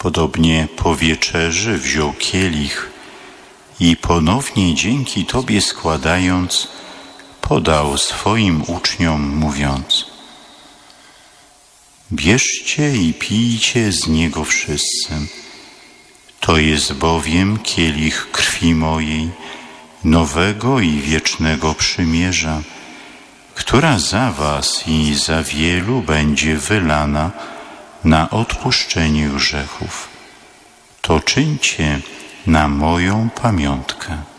Podobnie po wieczerzy wziął kielich i ponownie dzięki Tobie składając, podał swoim uczniom, mówiąc: bierzcie i pijcie z niego wszyscy. To jest bowiem kielich krwi mojej, nowego i wiecznego przymierza, która za was i za wielu będzie wylana na odpuszczenie grzechów. To czyńcie na moją pamiątkę.